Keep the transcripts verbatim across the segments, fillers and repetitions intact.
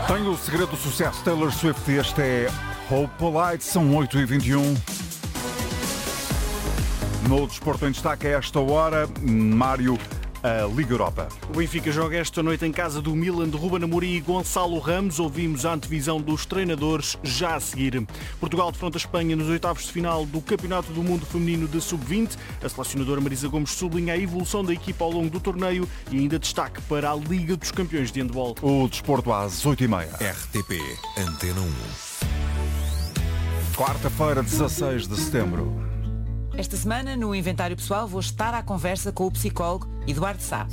Tenho o segredo do sucesso Taylor Swift. Este é Hope Light. São oito e vinte e um. No Desporto em Destaque a esta hora, Mário, a Liga Europa. O Benfica joga esta noite em casa do Milan de Ruben Amorim e Gonçalo Ramos. Ouvimos a antevisão dos treinadores já a seguir. Portugal defronta a Espanha nos oitavos de final do Campeonato do Mundo Feminino de sub vinte. A selecionadora Marisa Gomes sublinha a evolução da equipa ao longo do torneio e ainda destaque para a Liga dos Campeões de Handball. O Desporto às oito e meia. R T P Antena um. Quarta-feira, dezasseis de setembro. Esta semana, no Inventário Pessoal, vou estar à conversa com o psicólogo Eduardo Sá.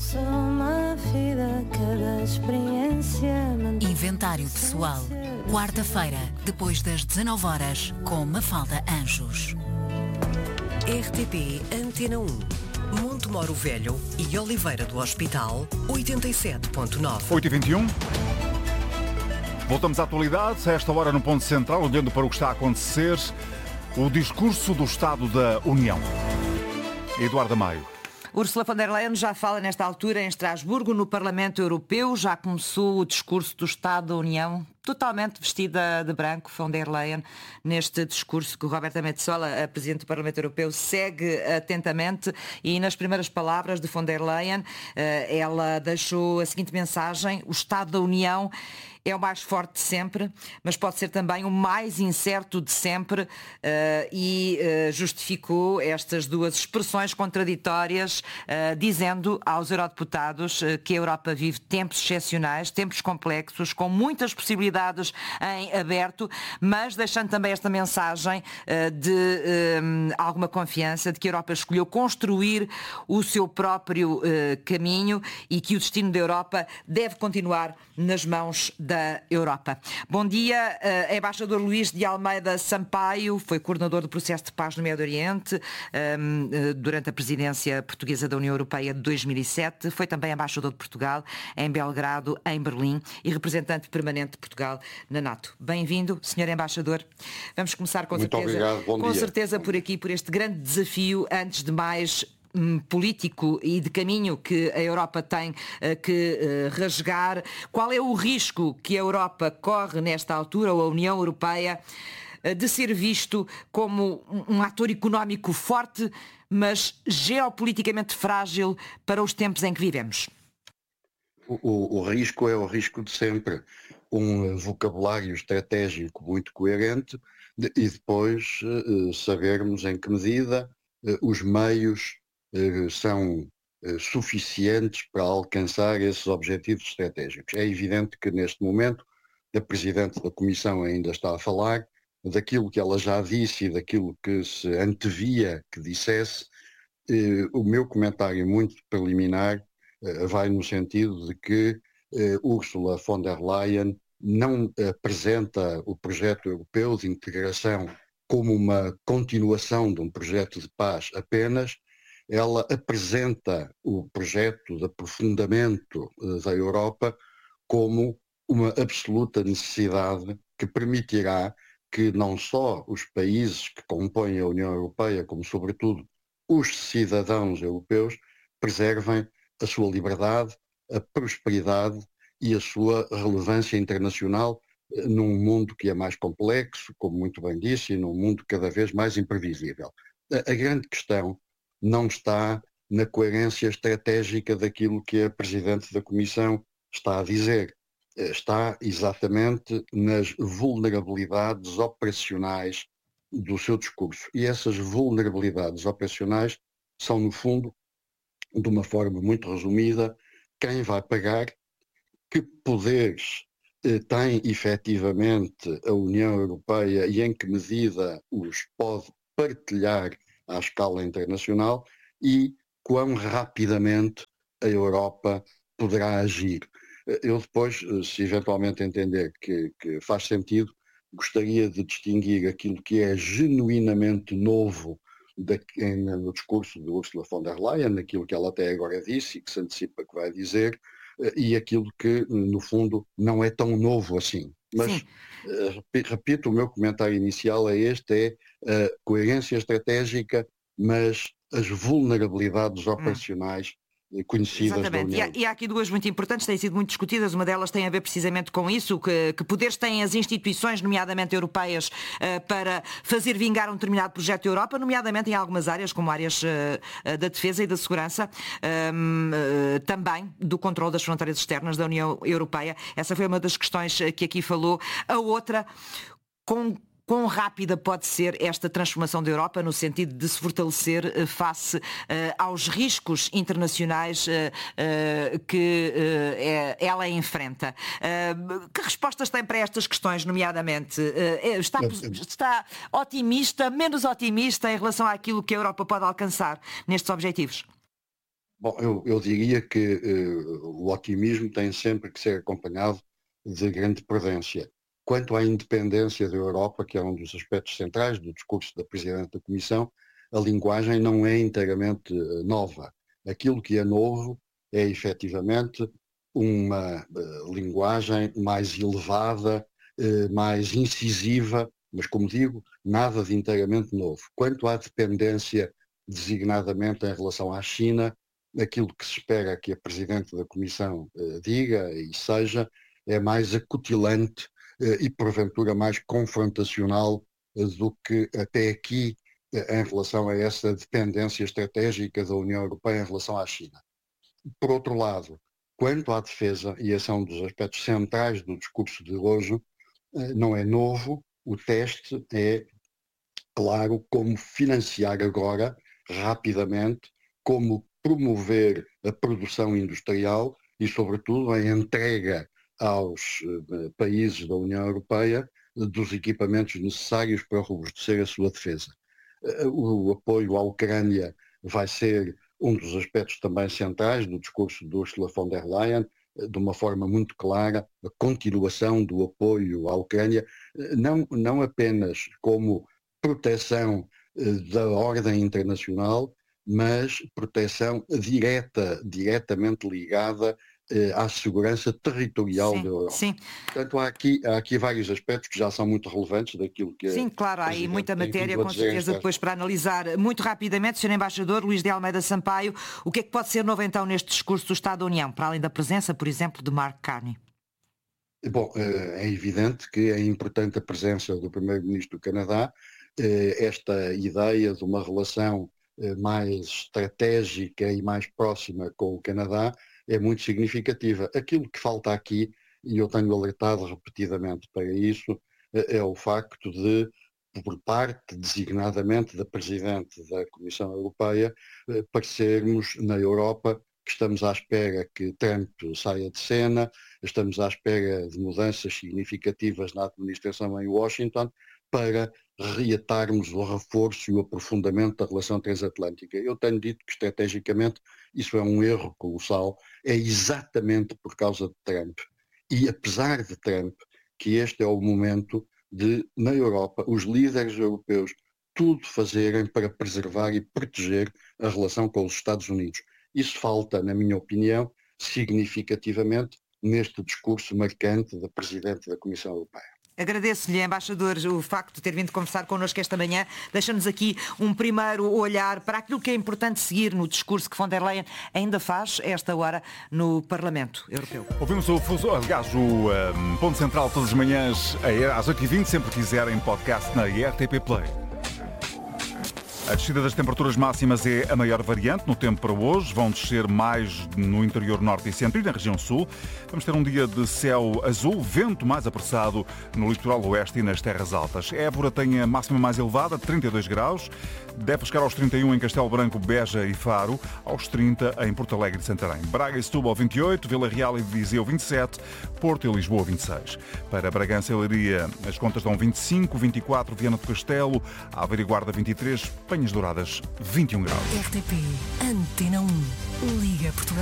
Inventário Pessoal, quarta-feira, depois das dezanove horas, com Mafalda Anjos. R T P Antena um. Montemoro Velho e Oliveira do Hospital, oitenta e sete ponto nove. oito e vinte e um. Voltamos à atualidade, a esta hora no ponto central, olhando para o que está a acontecer. O discurso do Estado da União. Eduardo Maio. Ursula von der Leyen já fala nesta altura em Estrasburgo, no Parlamento Europeu. Já começou o discurso do Estado da União, totalmente vestida de branco. Von der Leyen, neste discurso que o Roberta Metsola, a Presidente do Parlamento Europeu, segue atentamente. E nas primeiras palavras de von der Leyen, ela deixou a seguinte mensagem: o Estado da União é o mais forte de sempre, mas pode ser também o mais incerto de sempre, uh, e uh, justificou estas duas expressões contraditórias, uh, dizendo aos eurodeputados uh, que a Europa vive tempos excepcionais, tempos complexos, com muitas possibilidades em aberto, mas deixando também esta mensagem uh, de um, alguma confiança de que a Europa escolheu construir o seu próprio uh, caminho e que o destino da Europa deve continuar nas mãos da da Europa. Bom dia, uh, embaixador Luís de Almeida Sampaio, foi coordenador do processo de paz no Médio Oriente um, uh, durante a presidência portuguesa da União Europeia de dois mil e sete, foi também embaixador de Portugal em Belgrado, em Berlim, e representante permanente de Portugal na NATO. Bem-vindo, senhor embaixador. Vamos começar com Muito certeza, obrigado. Bom com dia. certeza por aqui, por este grande desafio, antes de mais político e de caminho que a Europa tem uh, que uh, rasgar. Qual é o risco que a Europa corre nesta altura, ou a União Europeia, uh, de ser visto como um, um ator económico forte, mas geopoliticamente frágil para os tempos em que vivemos? O, o, o risco é o risco de sempre. Um vocabulário estratégico muito coerente de, e depois uh, sabermos em que medida uh, os meios são suficientes para alcançar esses objetivos estratégicos. É evidente que neste momento a Presidente da Comissão ainda está a falar daquilo que ela já disse e daquilo que se antevia que dissesse. O meu comentário muito preliminar vai no sentido de que Ursula von der Leyen não apresenta o projeto europeu de integração como uma continuação de um projeto de paz apenas. Ela apresenta o projeto de aprofundamento da Europa como uma absoluta necessidade que permitirá que não só os países que compõem a União Europeia, como sobretudo os cidadãos europeus, preservem a sua liberdade, a prosperidade e a sua relevância internacional num mundo que é mais complexo, como muito bem disse, e num mundo cada vez mais imprevisível. A, a grande questão não está na coerência estratégica daquilo que a Presidente da Comissão está a dizer. Está exatamente nas vulnerabilidades operacionais do seu discurso. E essas vulnerabilidades operacionais são, no fundo, de uma forma muito resumida, quem vai pagar, que poderes eh, tem efetivamente a União Europeia e em que medida os pode partilhar à escala internacional e quão rapidamente a Europa poderá agir. Eu depois, se eventualmente entender que, que faz sentido, gostaria de distinguir aquilo que é genuinamente novo da, em, no discurso de Ursula von der Leyen, aquilo que ela até agora disse e que se antecipa que vai dizer, e aquilo que, no fundo, não é tão novo assim. Mas, uh, repito, o meu comentário inicial é este, é a coerência estratégica, mas as vulnerabilidades operacionais conhecidas Exatamente. da União. E há, e há aqui duas muito importantes, têm sido muito discutidas. Uma delas tem a ver precisamente com isso, que, que poderes têm as instituições, nomeadamente europeias, uh, para fazer vingar um determinado projeto da Europa, nomeadamente em algumas áreas, como áreas uh, da defesa e da segurança, um, uh, também do controle das fronteiras externas da União Europeia. Essa foi uma das questões que aqui falou. A outra, com Quão rápida pode ser esta transformação da Europa no sentido de se fortalecer uh, face uh, aos riscos internacionais uh, uh, que uh, é, ela enfrenta? Uh, que respostas tem para estas questões, nomeadamente? Uh, está, está otimista, menos otimista em relação àquilo que a Europa pode alcançar nestes objetivos? Bom, eu, eu diria que uh, o otimismo tem sempre que ser acompanhado de grande prudência. Quanto à independência da Europa, que é um dos aspectos centrais do discurso da Presidente da Comissão, a linguagem não é inteiramente nova. Aquilo que é novo é, efetivamente, uma uh, linguagem mais elevada, uh, mais incisiva, mas, como digo, nada de inteiramente novo. Quanto à dependência, designadamente em relação à China, aquilo que se espera que a Presidente da Comissão uh, diga e seja é mais acutilante e porventura mais confrontacional do que até aqui em relação a essa dependência estratégica da União Europeia em relação à China. Por outro lado, quanto à defesa, e esse é um dos aspectos centrais do discurso de hoje, não é novo, o teste é, claro, como financiar agora, rapidamente, como promover a produção industrial e, sobretudo, a entrega aos uh, países da União Europeia uh, dos equipamentos necessários para robustecer a sua defesa. Uh, o apoio à Ucrânia vai ser um dos aspectos também centrais do discurso de Ursula von der Leyen, uh, de uma forma muito clara, a continuação do apoio à Ucrânia, uh, não, não apenas como proteção uh, da ordem internacional, mas proteção direta, diretamente ligada à segurança territorial sim, da Europa. Sim. Portanto, há aqui, há aqui vários aspectos que já são muito relevantes daquilo que Sim, claro, há aí muita matéria, com certeza, depois para analisar. Muito rapidamente, senhor Embaixador Luís de Almeida Sampaio, o que é que pode ser novo então neste discurso do Estado da União, para além da presença, por exemplo, de Mark Carney? Bom, é evidente que é importante a presença do Primeiro-Ministro do Canadá, esta ideia de uma relação mais estratégica e mais próxima com o Canadá é muito significativa. Aquilo que falta aqui, e eu tenho alertado repetidamente para isso, é o facto de, por parte designadamente da Presidente da Comissão Europeia, parecermos na Europa que estamos à espera que Trump saia de cena, estamos à espera de mudanças significativas na administração em Washington para reatarmos o reforço e o aprofundamento da relação transatlântica. Eu tenho dito que, estrategicamente, isso é um erro colossal, é exatamente por causa de Trump. E, apesar de Trump, que este é o momento de, na Europa, os líderes europeus tudo fazerem para preservar e proteger a relação com os Estados Unidos. Isso falta, na minha opinião, significativamente neste discurso marcante da Presidente da Comissão Europeia. Agradeço-lhe, Embaixador, o facto de ter vindo conversar connosco esta manhã. Deixa-nos aqui um primeiro olhar para aquilo que é importante seguir no discurso que von der Leyen ainda faz, a esta hora, no Parlamento Europeu. Ouvimos o fuso, aliás, o um, Ponto Central todas as manhãs às oito e vinte, sempre quiserem podcast na R T P Play. A descida das temperaturas máximas é a maior variante no tempo para hoje. Vão descer mais no interior norte e centro e na região sul. Vamos ter um dia de céu azul, vento mais apressado no litoral oeste e nas terras altas. Évora tem a máxima mais elevada, trinta e dois graus. Deve chegar aos trinta e um em Castelo Branco, Beja e Faro, aos trinta em Porto Alegre e Santarém. Braga e Setúbal vinte e oito, Vila Real e Viseu vinte e sete, Porto e Lisboa vinte e seis. Para Bragança e Leiria as contas dão vinte e cinco, vinte e quatro, Viana do Castelo, Aveiro e Guarda vinte e três, Penhas Douradas vinte e um graus. R T P Antena um. Liga Portugal.